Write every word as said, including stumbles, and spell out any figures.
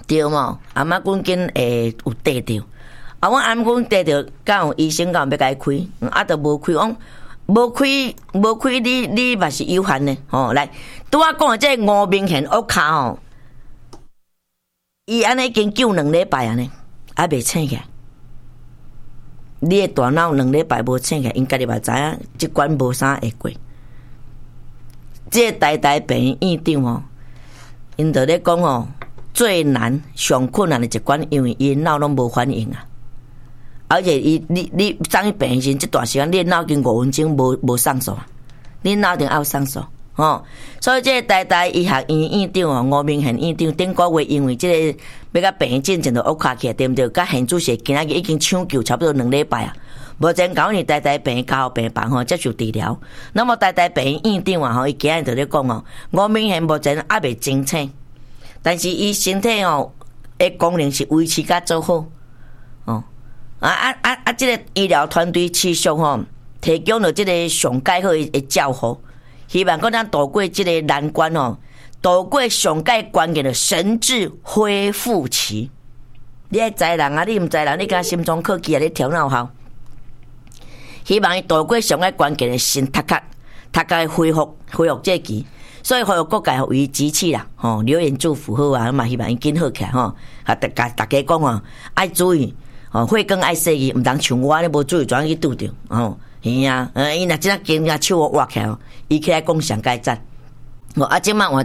对嘛？阿妈滚紧会有得着，啊，我阿妈滚得着，敢有医生敢要甲伊开，啊，都无开，讲无开无开，你你嘛是有限的吼。来，拄我讲的这吴明贤屋卡吼，伊安尼已经救两礼拜安尼，还未醒起来。你的大脑两礼拜无醒起来，因家己嘛知影，即关无啥会过。这个台大病院院长吼，因就咧讲吼。最难、上困难的一关，因为伊脑拢无反应啊，而且伊你你当伊病时这段时间，你脑筋五分钟无无上手啊，你脑筋要上手哦。所以这个台大医学院院长哦，吴明贤院长顶个月因为这个要甲病进前就恶卡起来，对不对？甲现主席今仔日已经抢救差不多两礼拜啊，无前九年台大病院加护病房吼接受治疗，那么台大病院院长啊吼，伊今日就咧讲哦，吴明贤目前还未清醒。但是伊身体哦，诶功能是维持甲做好，哦，啊啊啊啊！这个医疗团队持续吼，提供了这个上介好的照护，希望讲咱度过这个难关哦，度过上介关键的神智恢复期。你爱知人啊，你毋知人，你甲心脏科技啊，你调脑好，希望伊度过上介关键的心读壳，读壳恢复恢复这期。所以，互各界互伊支持啦，吼、哦，留言祝福好啊，嘛希望伊紧好起来吼。啊，大家大家讲哦，爱注意，哦，血管爱细伊，毋通像我安尼无注意，转去拄着，哦，是啊，呃，伊若即个经啊手挖起来，伊起来讲上该赞，哦，啊，即摆我。